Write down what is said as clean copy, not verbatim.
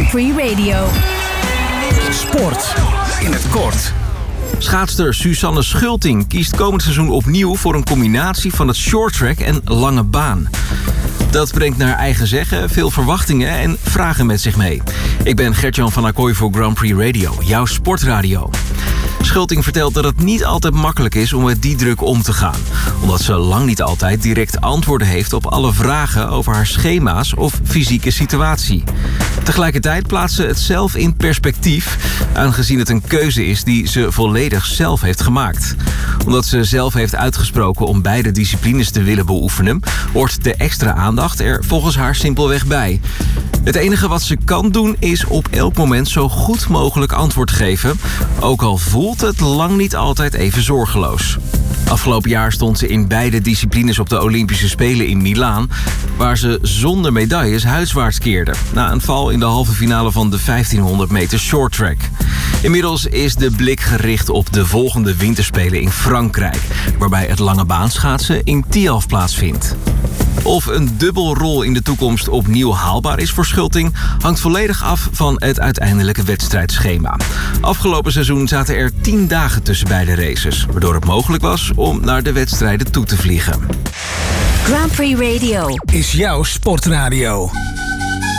Prix Radio. Sport in het kort. Schaatster Suzanne Schulting kiest komend seizoen opnieuw voor een combinatie van het shorttrack en lange baan. Dat brengt naar eigen zeggen veel verwachtingen en vragen met zich mee. Ik ben Gert-Jan van Acquoy voor Grand Prix Radio, jouw sportradio. Schulting vertelt dat het niet altijd makkelijk is om met die druk om te gaan. Omdat ze lang niet altijd direct antwoorden heeft op alle vragen over haar schema's of fysieke situatie. Tegelijkertijd plaatst ze het zelf in perspectief, aangezien het een keuze is die ze volledig zelf heeft gemaakt. Omdat ze zelf heeft uitgesproken om beide disciplines te willen beoefenen, hoort de extra aandacht er volgens haar simpelweg bij. Het enige wat ze kan doen is op elk moment zo goed mogelijk antwoord geven, ook al voelt het lang niet altijd even zorgeloos. Afgelopen jaar stond ze in beide disciplines op de Olympische Spelen in Milaan, waar ze zonder medailles huiswaarts keerde, na een val in de halve finale van de 1500 meter shorttrack. Inmiddels is de blik gericht op de volgende winterspelen in Frankrijk, waarbij het lange baanschaatsen in Tialf plaatsvindt. Of een dubbelrol in de toekomst opnieuw haalbaar is voor Schulting, hangt volledig af van het uiteindelijke wedstrijdschema. Afgelopen seizoen zaten er 10 dagen tussen beide races, waardoor het mogelijk was om naar de wedstrijden toe te vliegen. Grand Prix Radio Is jouw sportradio.